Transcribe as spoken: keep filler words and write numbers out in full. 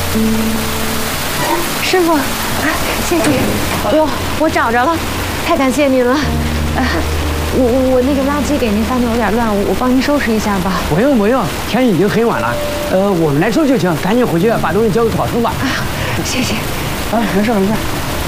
师傅，谢谢，我我找着了，太感谢您了。呃，我我我那个垃圾给您翻的有点乱，我我帮您收拾一下吧。 不用不用，天已经很晚了，呃，我们来收就行，赶紧回去把东西交给草叔吧。 啊，谢谢。 啊，没事没事。